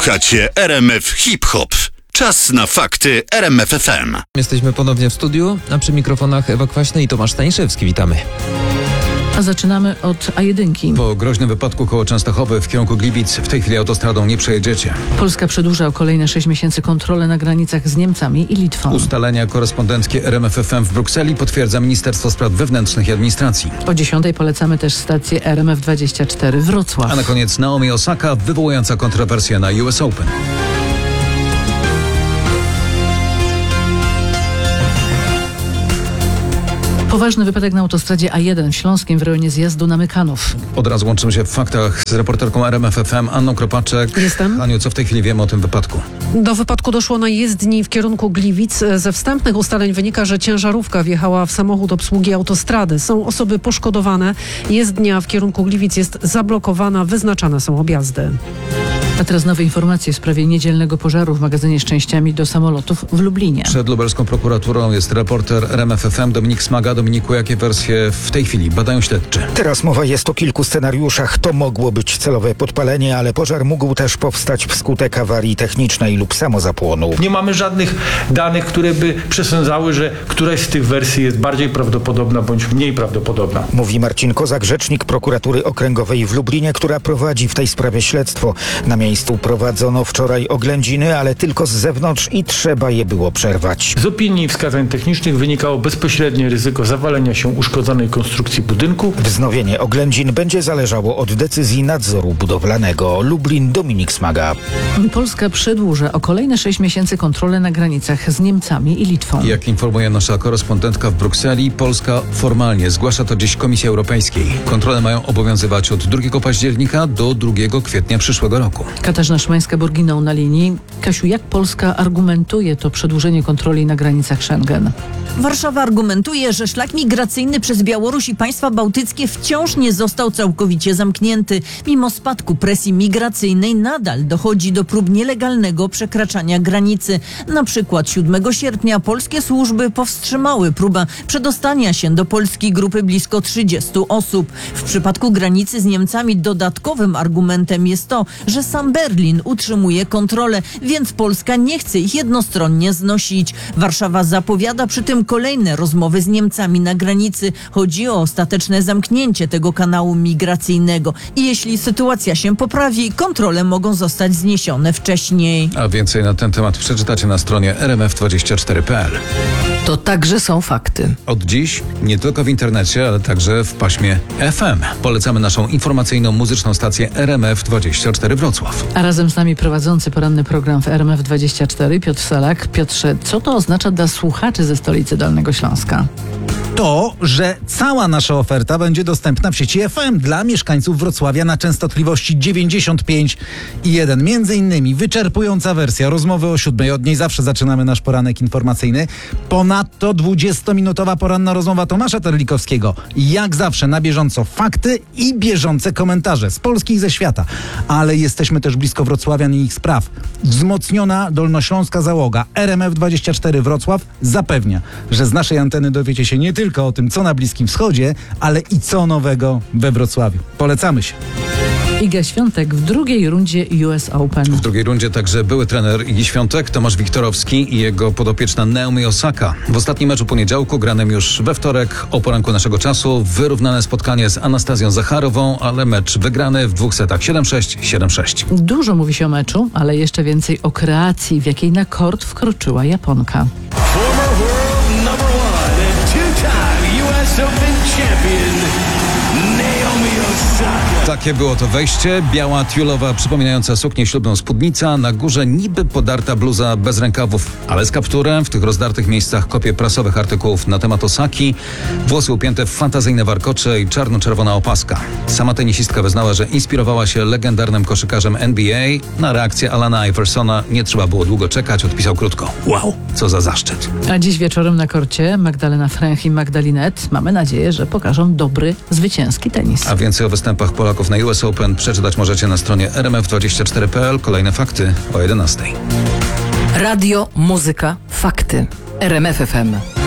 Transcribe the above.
Słuchacie RMF Hip Hop. Czas na fakty RMF FM. Jesteśmy ponownie w studiu, a przy mikrofonach Ewa Kwaśny i Tomasz Staniszewski. Witamy. A zaczynamy od A1. Po groźnym wypadku koło Częstochowy w kierunku Gliwic w tej chwili autostradą nie przejedziecie. Polska przedłuża o kolejne 6 miesięcy kontrolę na granicach z Niemcami i Litwą. Ustalenia korespondentki RMF FM w Brukseli potwierdza Ministerstwo Spraw Wewnętrznych i Administracji. O 10 polecamy też stację RMF24 Wrocław. A na koniec Naomi Osaka wywołująca kontrowersję na US Open. Poważny wypadek na autostradzie A1 w Śląskiem w rejonie zjazdu na Mykanów. Od razu łączymy się w faktach z reporterką RMF FM Anną Kropaczek. Jestem. Aniu, co w tej chwili wiemy o tym wypadku? Do wypadku doszło na jezdni w kierunku Gliwic. Ze wstępnych ustaleń wynika, że ciężarówka wjechała w samochód obsługi autostrady. Są osoby poszkodowane. Jezdnia w kierunku Gliwic jest zablokowana. Wyznaczane są objazdy. A teraz nowe informacje w sprawie niedzielnego pożaru w magazynie z częściami do samolotów w Lublinie. Przed lubelską prokuraturą jest reporter RMF FM Dominik Smaga. Dominiku, jakie wersje w tej chwili badają śledczy? Teraz mowa jest o kilku scenariuszach. To mogło być celowe podpalenie, ale pożar mógł też powstać wskutek awarii technicznej lub samozapłonu. Nie mamy żadnych danych, które by przesądzały, że któraś z tych wersji jest bardziej prawdopodobna bądź mniej prawdopodobna. Mówi Marcin Kozak, rzecznik prokuratury okręgowej w Lublinie, która prowadzi w tej sprawie śledztwo. Na miejscu prowadzono wczoraj oględziny, ale tylko z zewnątrz i trzeba je było przerwać. Z opinii i wskazań technicznych wynikało bezpośrednie ryzyko zawalenia się uszkodzonej konstrukcji budynku. Wznowienie oględzin będzie zależało od decyzji nadzoru budowlanego. Lublin, Dominik Smaga. Polska przedłuża o kolejne 6 miesięcy kontrolę na granicach z Niemcami i Litwą. Jak informuje nasza korespondentka w Brukseli, Polska formalnie zgłasza to dziś Komisji Europejskiej. Kontrole mają obowiązywać od 2 października do 2 kwietnia przyszłego roku. Katarzyna Szymańska-Burginą na linii. Kasiu, jak Polska argumentuje to przedłużenie kontroli na granicach Schengen? Warszawa argumentuje, że szlak migracyjny przez Białoruś i państwa bałtyckie wciąż nie został całkowicie zamknięty. Mimo spadku presji migracyjnej nadal dochodzi do prób nielegalnego przekraczania granicy. Na przykład 7 sierpnia polskie służby powstrzymały próbę przedostania się do Polski grupy blisko 30 osób. W przypadku granicy z Niemcami dodatkowym argumentem jest to, że sam Berlin utrzymuje kontrolę, więc Polska nie chce ich jednostronnie znosić. Warszawa zapowiada przy tym kolejne rozmowy z Niemcami na granicy. Chodzi o ostateczne zamknięcie tego kanału migracyjnego. I jeśli sytuacja się poprawi, kontrole mogą zostać zniesione wcześniej. A więcej na ten temat przeczytacie na stronie rmf24.pl. To także są fakty. Od dziś nie tylko w internecie, ale także w paśmie FM. Polecamy naszą informacyjną, muzyczną stację RMF24 Wrocław. A razem z nami prowadzący poranny program w RMF24 Piotr Salak. Piotrze, co to oznacza dla słuchaczy ze stolicy Dolnego Śląska? To, że cała nasza oferta będzie dostępna w sieci FM dla mieszkańców Wrocławia na częstotliwości 95,1. Między innymi wyczerpująca wersja rozmowy o 7. Od niej zawsze zaczynamy nasz poranek informacyjny. Ponadto 20-minutowa poranna rozmowa Tomasza Terlikowskiego. Jak zawsze na bieżąco fakty i bieżące komentarze z Polski i ze świata. Ale jesteśmy też blisko wrocławian i ich spraw. Wzmocniona dolnośląska załoga RMF24 Wrocław zapewnia, że z naszej anteny dowiecie się nie tylko o tym, co na Bliskim Wschodzie, ale i co nowego we Wrocławiu. Polecamy się. Iga Świątek w drugiej rundzie US Open. W drugiej rundzie także były trener Igi Świątek, Tomasz Wiktorowski i jego podopieczna Naomi Osaka. W ostatnim meczu poniedziałku, granym już we wtorek o poranku naszego czasu, wyrównane spotkanie z Anastazją Zacharową, ale mecz wygrany w 2 setach 7-6, 7-6. Dużo mówi się o meczu, ale jeszcze więcej o kreacji, w jakiej na kort wkroczyła Japonka. Former world number one and two-time US Open champion Naomi Osaka. Takie było to wejście. Biała, tiulowa, przypominająca suknię ślubną spódnica. Na górze niby podarta bluza bez rękawów, ale z kapturem. W tych rozdartych miejscach kopie prasowych artykułów na temat Osaki. Włosy upięte w fantazyjne warkocze i czarno-czerwona opaska. Sama tenisistka wyznała, że inspirowała się legendarnym koszykarzem NBA. Na reakcję Alana Iversona nie trzeba było długo czekać. Odpisał krótko: wow, co za zaszczyt. A dziś wieczorem na korcie Magdalena Fręch i Magdalinet. Mamy nadzieję, że pokażą dobry, zwycięski tenis. A więcej o występach Polaków na US Open przeczytać możecie na stronie rmf24.pl. Kolejne fakty o 11:00. Radio, muzyka, fakty. RMF FM.